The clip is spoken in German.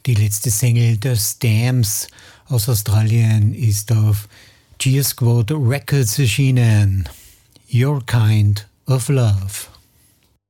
Die letzte Single der Stamps aus Australien ist auf G-Squad Records erschienen. Your Kind of Love.